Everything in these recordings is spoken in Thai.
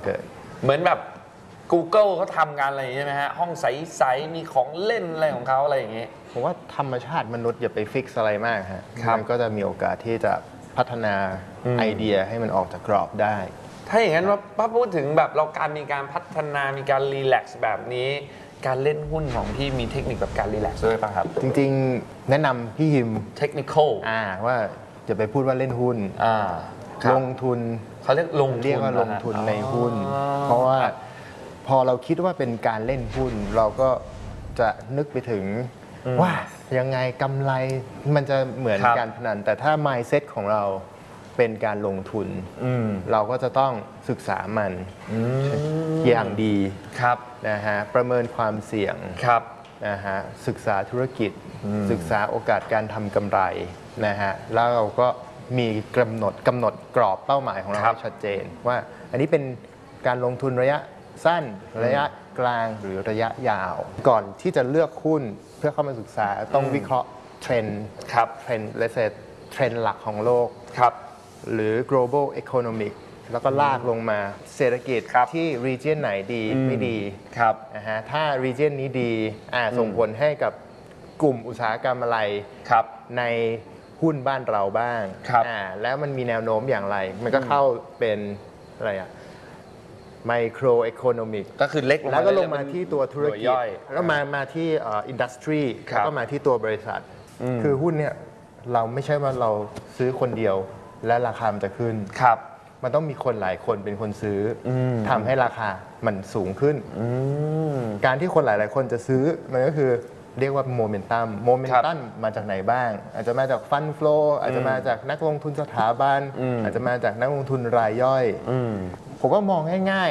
เกิดเหมือนแบบ Google เขาทำงานอะไรใช่ไหมฮะห้องใสๆมีของเล่นอะไรของเขาอะไรอย่างเงี้ยผมว่าธรรมชาติมนุษย์อย่าไปฟิกซ์อะไรมากฮะมันก็จะมีโอกาสที่จะพัฒนาไอเดียให้มันออกจากกรอบได้ถ้าอย่างนั้นว่าพูดถึงแบบเรามีการพัฒนามีการรีแลกซ์แบบนี้การเล่นหุ้นของพี่มีเทคนิคแบบการรีแลกซ์ด้วยป่ะครับจริงๆแนะนำพี่ฮิมเทคนิคว่าจะไปพูดว่าเล่นหุ้นลงทุนเขาเรียกว่าลงทุนในหุ้นเพราะว่าพอเราคิดว่าเป็นการเล่นหุ้นเราก็จะนึกไปถึงว่ายังไงกำไรมันจะเหมือนการพนันแต่ถ้า mindset ของเราเป็นการลงทุนเราก็จะต้องศึกษามันอย่างดีนะฮะประเมินความเสี่ยงนะฮะศึกษาธุรกิจศึกษาโอกาสการทำกำไรนะฮะแล้วเราก็มีกำหนดกรอบเป้าหมายของเราให้ชัดเจนว่าอันนี้เป็นการลงทุนระยะสั้นระยะกลางหรือระยะยาวก่อนที่จะเลือกหุ้นเพื่อเข้ามาศึกษาต้องวิเคราะห์เทรนด์หลักของโลกหรือ global economic แล้วก็ลากลงมาเศรษฐกิจที่ region ไหนดีไม่ดีนะฮะถ้า region นี้ดีส่งผลให้กับกลุ่มอุตสาหกรรมอะไรในหุ้นบ้านเราบ้างแล้วมันมีแนวโน้มอย่างไรมันก็เข้าเป็นอะไรไมโครเอโคโนมิกก็คือเล็กแล้วก็ลงมาที่ตัวธุรกิจแล้วมาที่อินดัสทรีแล้วก็มาที่ตัวบริษัทคือหุ้นเนี่ยเราไม่ใช่ว่าเราซื้อคนเดียวและราคามันจะขึ้นมันต้องมีคนหลายคนเป็นคนซื้อทำให้ราคามันสูงขึ้นการที่คนหลายๆคนจะซื้อมันก็คือเรียกว่าโมเมนตัมมาจากไหนบ้างอาจจะมาจากฟันโฟลอาจจะมาจากนักลงทุนสถาบันอาจจะมาจากนักลงทุนรายย่อยผมว่ามองง่าย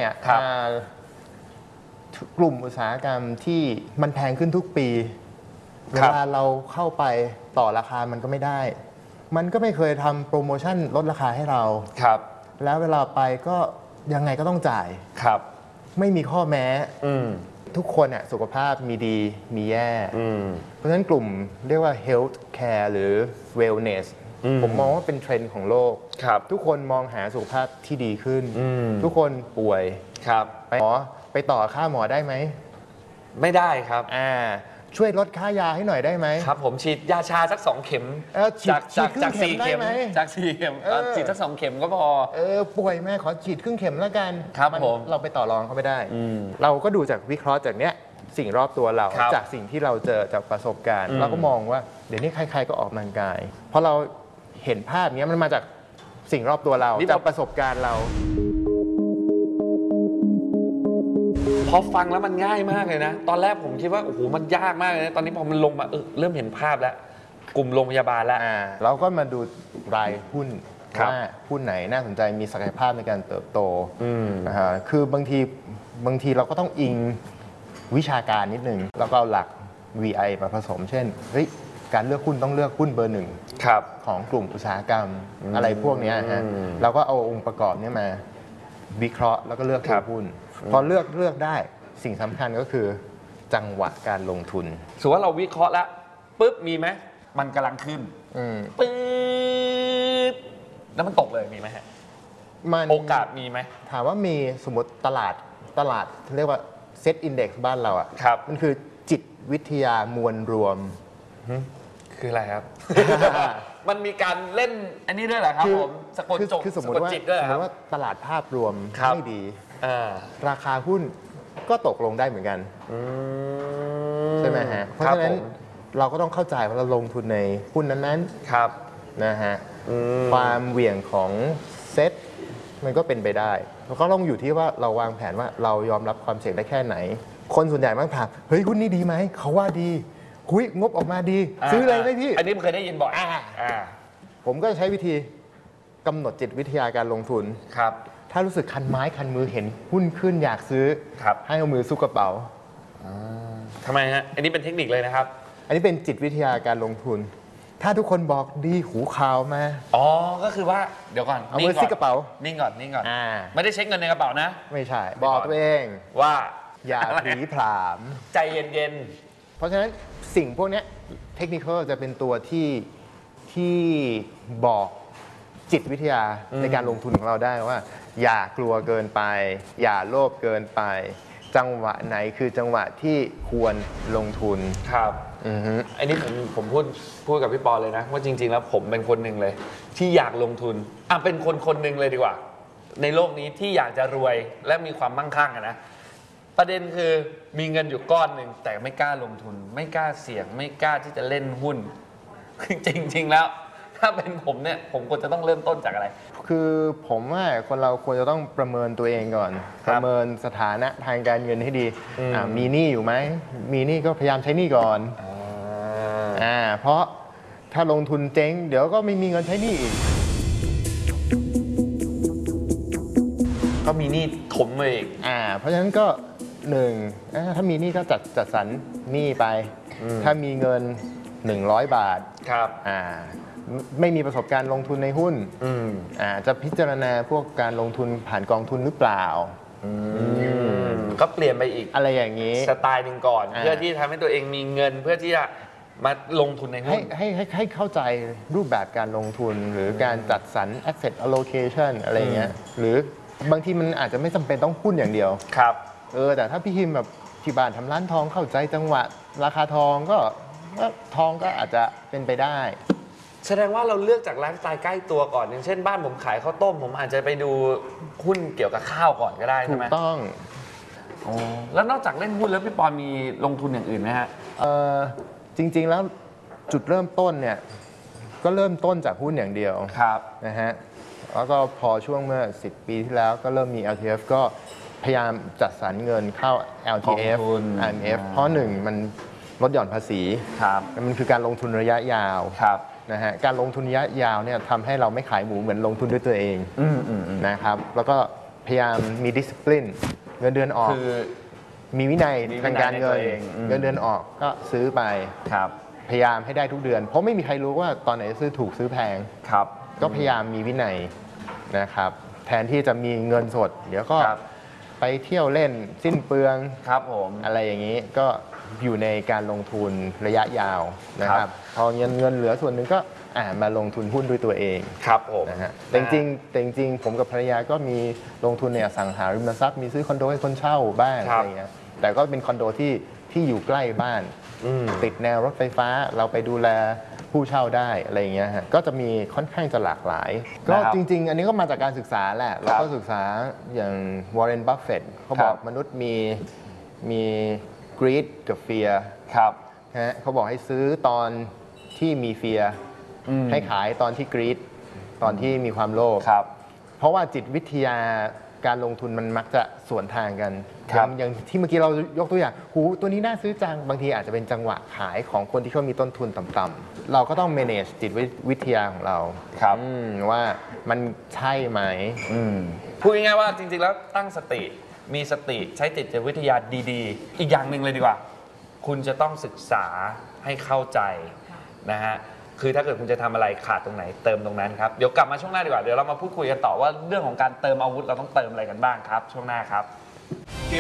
ๆกลุ่มอุตสาหกรรมที่มันแพงขึ้นทุกปีเวลาเราเข้าไปต่อราคามันก็ไม่ได้มันก็ไม่เคยทำโปรโมชั่นลดราคาให้เราแล้วเวลาไปก็ยังไงก็ต้องจ่ายไม่มีข้อแม้ทุกคนสุขภาพมีดีมีแย่เพราะฉะนั้นกลุ่มเรียกว่า health care หรือ wellness ผมมองว่าเป็นเทรนด์ของโลกทุกคนมองหาสุขภาพที่ดีขึ้นทุกคนป่วยไปต่อค่าหมอได้ไหมไม่ได้ครับช่วยลดค่ายาให้หน่อยได้ไหมครับผมฉีดยาชาสัก2 เข็มจาก4 เข็มฉีดสัก2 เข็มก็พอป่วยแม่ขอฉีดครึ่งเข็มแล้วกันครับผมเราไปต่อรองเขาไม่ได้เราก็ดูจากวิเคราะห์จากเนี้ยสิ่งรอบตัวเราจากสิ่งที่เราเจอจากประสบการณ์เราก็มองว่าเดี๋ยวนี้ใครๆก็ออกกำลังกายเพราะเราเห็นภาพนี้มันมาจากสิ่งรอบตัวเราจากประสบการณ์เราพอฟังแล้วมันง่ายมากเลยนะตอนแรกผมคิดว่าโอ้โหมันยากมากเลยนะตอนนี้พอมันลงมาเริ่มเห็นภาพแล้วกลุ่มโรงพยาบาลแล้วเราก็มาดูรายหุ้นว่าหุ้นไหนน่าสนใจมีศักยภาพในการเติบโตนะฮะคือบางทีเราก็ต้องอิงวิชาการนิดนึงแล้วก็เอาหลัก VI มาผสมเช่นการเลือกหุ้นต้องเลือกหุ้นเบอร์ 1ของกลุ่มอุตสาหกรรมอะไรพวกนี้ฮะเราก็เอาองค์ประกอบนี้มาวิเคราะห์แล้วก็เลือกตัวหุ้นพอเลือกได้สิ่งสำคัญก็คือจังหวะการลงทุนสมมติว่าเราวิเคราะห์แล้วปุ๊บมีไหมมันกำลังขึ้นปุ๊บแล้วมันตกเลยมีไหมฮะโอกาสมีไหมถามว่ามีสมมติตลาดเรียกว่าเซตอินเด็กซ์บ้านเรามันคือจิตวิทยามวลรวมคืออะไรครับ มันมีการเล่นอันนี้ด้วยเหรอครับผมสะกดจบสะกดจิตด้วยครับว่าตลาดภาพรวมไม่ดีราคาหุ้นก็ตกลงได้เหมือนกันใช่ไหมฮะเพราะฉะนั้นเราก็ต้องเข้าใจว่าเราลงทุนในหุ้นนั้นๆนะฮะความเหวี่ยงของเซ็ตมันก็เป็นไปได้แล้วก็ต้องอยู่ที่ว่าเราวางแผนว่าเรายอมรับความเสี่ยงได้แค่ไหนคนส่วนใหญ่มักถามเฮ้ยหุ้นนี้ดีไหมเขาว่าดีงบออกมาดีซื้อเลยไหมพี่อันนี้เคยได้ยินบ่อยผมก็ใช้วิธีกำหนดจิตวิทยาการลงทุนถ้ารู้สึกคันไม้คันมือเห็นหุ้นขึ้นอยากซื้อให้เอามือซุกกระเป๋าทำไมฮะอันนี้เป็นเทคนิคเลยนะครับอันนี้เป็นจิตวิทยาการลงทุนถ้าทุกคนบอกดีหูข่าวมาก็คือว่าเดี๋ยวก่อนเอามือซิกกระเป๋านิ่งก่อนไม่ได้เช็คเงินในกระเป๋านะไม่ใช่บอกตัวเองว่าอย่าผีผลามใจเย็นๆเพราะฉะนั้นสิ่งพวกนี้เทคนิคจะเป็นตัวที่บอกจิตวิทยาในการลงทุนของเราได้ว่าอย่ากลัวเกินไป อย่าโลภเกินไป จังหวะไหนคือจังหวะที่ควรลงทุนครับอันนี้ผมพูดกับพี่ปอเลยนะว่าจริงๆแล้วผมเป็นคนหนึ่งเลย ที่อยากลงทุนเป็นคนหนึ่งเลยดีกว่า ในโลกนี้ที่อยากจะรวยและมีความมั่งคั่งนะประเด็นคือมีเงินอยู่ก้อนหนึ่งแต่ไม่กล้าลงทุน ไม่กล้าเสี่ยงไม่กล้าที่จะเล่นหุ้น จริงๆแล้วถ้าเป็นผมเนี่ยผมควรจะต้องเริ่มต้นจากอะไรคือผมว่าคนเราควรจะต้องประเมินตัวเองก่อน ประเมินสถานะทางการเงินให้ดีมีหนี้อยู่ไหมมีหนี้ก็พยายามใช้หนี้ก่อนเพราะถ้าลงทุนเจ๊งเดี๋ยวก็ไม่มีเงินใช้หนี้อีกก็มีหนี้ถมมาอีกเพราะฉะนั้นก็หนึ่งถ้ามีหนี้ก็จัดสรรหนี้ไปถ้ามีเงิน100 บาทครับไม่มีประสบการณ์ลงทุนในหุ้นจะพิจารณาพวกการลงทุนผ่านกองทุนหรือเปล่าก็เปลี่ยนไปอีกอะไรอย่างนี้สไตล์หนึ่งก่อนเพื่อที่ทำให้ตัวเองมีเงินเพื่อที่จะมาลงทุนในหุ้นให้เข้าใจรูปแบบการลงทุนหรือการจัดสรร asset allocation อะไรเงี้ยหรือบางทีมันอาจจะไม่จำเป็นต้องหุ้นอย่างเดียวครับแต่ถ้าพี่ฮิมแบบที่บ้านทำร้านทองเข้าใจจังหวะราคาทองก็ทองก็อาจจะเป็นไปได้แสดงว่าเราเลือกจากไลฟ์สไตล์ใกล้ตัวก่อนอย่างเช่นบ้านผมขายข้าวต้มผมอาจจะไปดูหุ้นเกี่ยวกับข้าวก่อนก็ได้ใช่ไหมถูกต้องแล้วนอกจากเล่นหุ้นแล้วพี่ปอนมีลงทุนอย่างอื่นไหมฮะจริงๆแล้วจุดเริ่มต้นเนี่ยก็เริ่มต้นจากหุ้นอย่างเดียวนะฮะแล้วก็พอช่วงเมื่อ10 ปีที่แล้วก็เริ่มมี LTF ก็พยายามจัดสรรเงินเข้า LTF IMF เพราะหนึ่งมันลดหย่อนภาษีมันคือการลงทุนระยะยาวนะฮะการลงทุนระยะยาวเนี่ยทำให้เราไม่ขายหมูเหมือนลงทุนด้วยตัวเองนะครับแล้วก็พยายามมี discipline เงินเดือนออกมีวินัยทางการเงินเงินเดือนออกก็ซื้อไปพยายามให้ได้ทุกเดือนเพราะไม่มีใครรู้ว่าตอนไหนซื้อถูกซื้อแพงก็พยายามมีวินัยนะครับแทนที่จะมีเงินสดเดี๋ยวก็ไปเที่ยวเล่นสิ้นเปลืองอะไรอย่างนี้ก็อยู่ในการลงทุนระยะยาวนะครับพอเงินเหลือส่วนหนึ่งก็มาลงทุนหุ้นด้วยตัวเองนะฮะแต่จริงผมกับภรรยาก็มีลงทุนในอสังหาริมทรัพย์มีซื้อคอนโดให้คนเช่าบ้างอะไรเงี้ยแต่ก็เป็นคอนโดที่อยู่ใกล้บ้านติดแนวรถไฟฟ้าเราไปดูแลผู้เช่าได้อะไรเงี้ยฮะก็จะมีค่อนข้างจะหลากหลายก็จริงๆอันนี้ก็มาจากการศึกษาแหละเราก็ศึกษาอย่างวอร์เรน บัฟเฟตต์เขาบอกมนุษย์มีgreed กับ fear ฮะเขาบอกให้ซื้อตอนที่มี fear ให้ขายตอนที่ greed ตอนที่มีความโลภเพราะว่าจิตวิทยาการลงทุนมันมักจะสวนทางกันอย่างที่เมื่อกี้เรายกตัวอย่างตัวนี้น่าซื้อจังบางทีอาจจะเป็นจังหวะขายของคนที่เขามีต้นทุนต่ำๆเราก็ต้อง manage จิตวิทยาของเราว่ามันใช่ไหมพูดง่ายๆว่าจริงๆแล้วตั้งสติมีสติใช้จิตวิทยาดีๆอีกอย่างหนึ่งเลยดีกว่าคุณจะต้องศึกษาให้เข้าใจนะฮะคือถ้าเกิดคุณจะทำอะไรขาดตรงไหนเติมตรงนั้นครับเดี๋ยวกลับมาช่วงหน้าดีกว่าเดี๋ยวเรามาพูดคุยกันต่อว่าเรื่องของการเติมอาวุธเราต้องเติมอะไรกันบ้างครับช่วงหน้าครับ